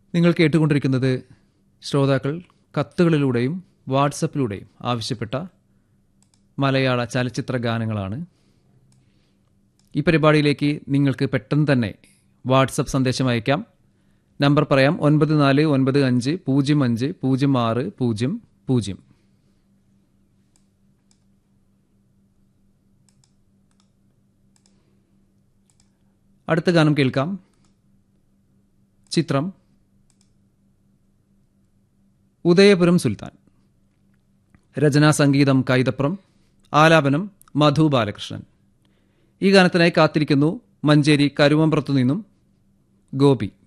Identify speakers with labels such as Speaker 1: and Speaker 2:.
Speaker 1: നിങ്ങൾ കേട്ടുകൊണ്ടിരിക്കുന്നത് ശ്രോതാക്കൾ കത്തുകളിലൂടെയും വാട്സപ്പിലൂടെയും ആവശ്യപ്പെട്ട മലയാള ചലച്ചിത്ര ഗാനങ്ങളാണ്. ഈ പരിപാടിയിലേക്ക് നിങ്ങൾക്ക് പെട്ടെന്ന് തന്നെ വാട്സപ്പ് സന്ദേശം അയക്കാം. നമ്പർ പറയാം: 9495050600. അടുത്ത ഗാനം കേൾക്കാം. ചിത്രം ഉദയപുരം സുൽത്താൻ. രചനാ സംഗീതം കൈതപ്രം, ആലാപനം മധു ബാലകൃഷ്ണൻ. ഈ ഗാനത്തിനായി കാത്തിരിക്കുന്നു മഞ്ചേരി കരുവമ്പ്രത്തു നിന്നും ഗോപി.